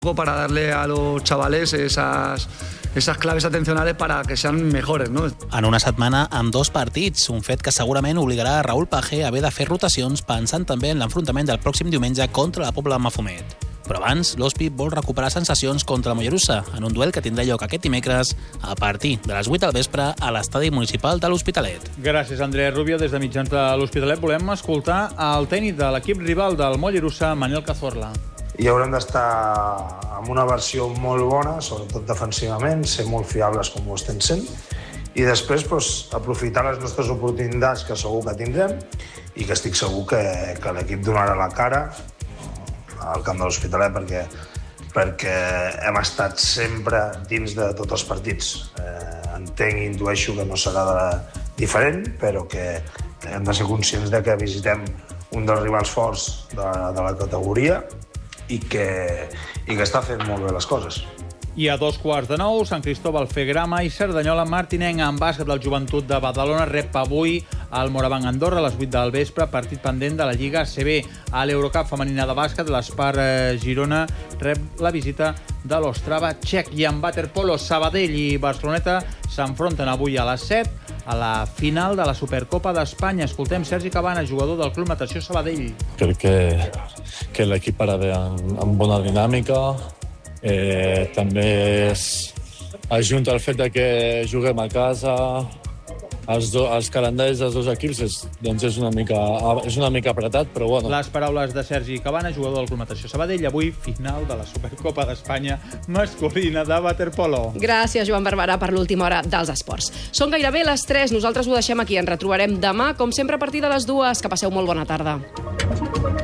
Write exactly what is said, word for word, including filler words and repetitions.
Para darle a los chavales esas, esas claves atencionales para que sean mejores, ¿no? En una setmana amb dos partits, un fet que segurament obligarà a Raúl Pagé a haver de fer rotacions pensant també en l'enfrontament del pròxim diumenge contra la Pobla de Mafumet. Però abans, l'Hospi vol recuperar sensacions contra la Mollerussa en un duel que tindrà lloc aquest dimecres a partir de les vuit del vespre a l'estadi municipal de l'Hospitalet. Gràcies, Andrea Rubio. Des de mitjans de l'Hospitalet volem escoltar el tècnic de l'equip rival del Mollerussa, Manel Cazorla. I haurem d'estar amb una versió molt bona, sobretot defensivament, ser molt fiables com ho estem sent, i després doncs, aprofitar les nostres oportunitats que segur que tindrem i que estic segur que, que l'equip donarà la cara al camp de l'Hospitalet perquè, perquè hem estat sempre dins de tots els partits. Eh, entenc i intueixo que no serà de, diferent, però que hem de ser conscients de que visitem un dels rivals forts de, de la categoria i que, i que està fent molt bé les coses. I a dos quarts de nou, Sant Cristóbal Fegrama i Cerdanyola Martinenc en bàsquet del Joventut de Badalona rep avui al Morabanc Andorra a les vuit del vespre, partit pendent de la Lliga A C B. A l'Eurocup femenina de bàsquet, l'Espar Girona rep la visita de l'Ostrava txec. I en waterpolo, Sabadell i Barceloneta s'enfronten avui a les set a la final de la Supercopa d'Espanya. Escoltem Sergi Cabana, jugador del Club Natació Sabadell. Crec que, que l'equip ara ve amb, amb bona dinàmica. Eh, també es, ajunta el fet de que juguem a casa, els, do, els calendaris dels dos equips és, doncs és, una mica, és una mica apretat, però bueno. Les paraules de Sergi Cabana, jugador del Club Natació Sabadell, avui final de la Supercopa d'Espanya masculina de waterpolo. Gràcies, Joan Barberà, per l'última hora dels esports. Són gairebé les tres, nosaltres ho deixem aquí, ens retrobarem demà, com sempre a partir de les dues. Que passeu molt bona tarda.